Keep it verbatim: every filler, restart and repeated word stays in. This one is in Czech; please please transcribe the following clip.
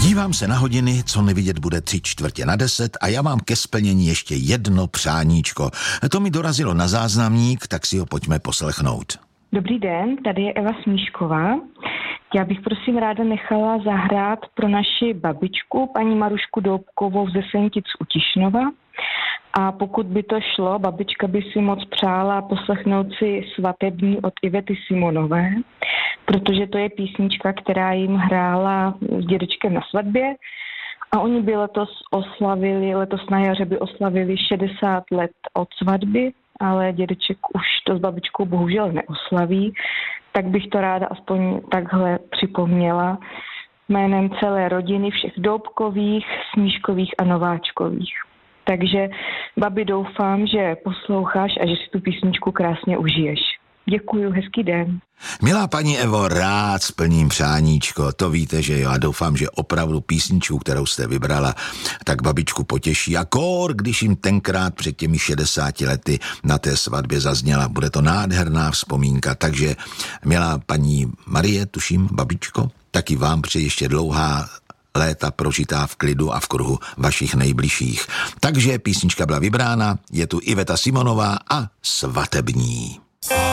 Dívám se na hodiny, co nevidět bude tři čtvrtě na deset a já mám ke splnění ještě jedno přáníčko. To mi dorazilo na záznamník, tak si ho pojďme poslechnout. Dobrý den, tady je Eva Smíšková. Já bych prosím ráda nechala zahrát pro naši babičku, paní Marušku Doubkovou ze Sentic u Tišnova. A pokud by to šlo, babička by si moc přála poslechnout si Svatební od Ivety Simonové, protože to je písnička, která jim hrála s dědečkem na svatbě a oni by letos oslavili, letos na jaře by oslavili šedesát let od svatby, ale dědeček už to s babičkou bohužel neoslaví, tak bych to ráda aspoň takhle připomněla jménem celé rodiny všech Doubkových, Smíškových a Nováčkových. Takže, babi, doufám, že posloucháš a že si tu písničku krásně užiješ. Děkuju, hezký den. Milá paní Evo, rád splním přáníčko, to víte, že jo, a doufám, že opravdu písničku, kterou jste vybrala, tak babičku potěší a kór, když jim tenkrát před těmi šedesáti lety na té svatbě zazněla. Bude to nádherná vzpomínka, takže milá paní Marie, tuším, babičko, taky vám přeji ještě dlouhá léta prožitá v klidu a v kruhu vašich nejbližších. Takže písnička byla vybrána, je tu Iveta Simonová a Svatební.